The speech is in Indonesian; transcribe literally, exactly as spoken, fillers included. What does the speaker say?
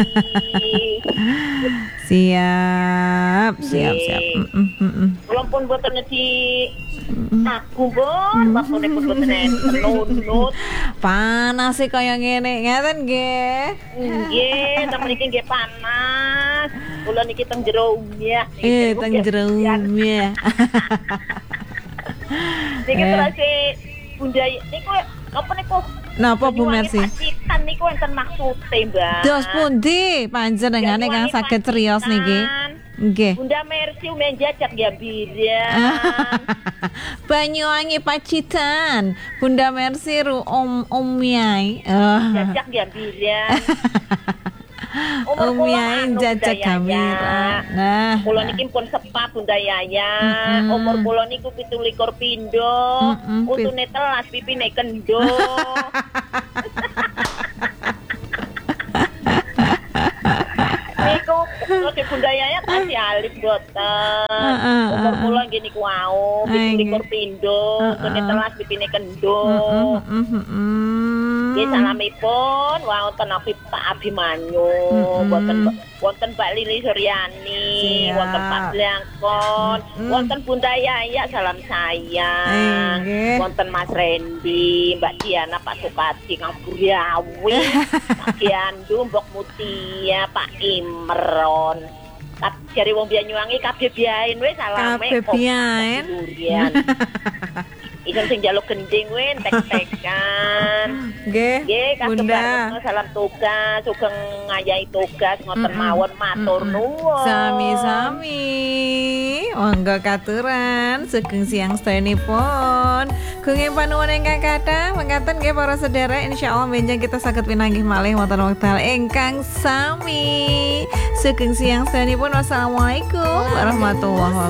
Siap, siap, siap. Mm, mm, mm. Kula pun boten di aku pun waktune pun boten enten nunut. Panas sih kaya ngene, ngeten nggih. Nggih, temen iki nggih panas. Kula niki teng jero omah. Eh, teng jero omah. Niki terus Bunda niku apa niku? Napa Bu Mercy? Pacitan niku enten maksude, Mbak. Dos pundi panjenengane kang saged criyos niki? Nggih. Bunda Mercy umen jajak ya biren. Banyuwangi Pacitan. Bunda Mercy ru om om Yai. Jajak ya biren. Om Yai jajak kamera. Nah, kula niki pun sepat Bunda Yaya. Umur kula niku pitu likur pindho. Utune telas pipine kendo. Niku terus Bunda Yaya tasih alif boten. Umur kula nggih niku wau pitu likur pindho. Utune telas pipine kendo. Nggih salamipun wonten Pak Abimanyu, wonten wonten Mbak Lili Suryani, wonten Pak Blangkon, wonten Bunda Yaya salam sayang, wonten Mas Randy, Mbak Diana, Pak Sukadi, Kang Buryawi, Pak Giandu, Mbok Mutia, Pak Imron. Jare wong Banyuwangi kabeh biyen wis salame kabeh biyen. Ikan sing jaluk gending we tek-tekan. Nggih. Nggih, Bunda. Salam tugas, sugeng ngayahi tugas ngoten mawon matur nuwun. Sami-sami. Monggo katuran sugeng siang sedayanipun. Kenging panuwun ingkang kathah mangkaten nggih para sedherek, insyaallah benjang kita saged pinanggih malih wonten wekdal ingkang sami. Sugeng siang sedayanipun. Wassalamualaikum warahmatullahi wabarakatuh.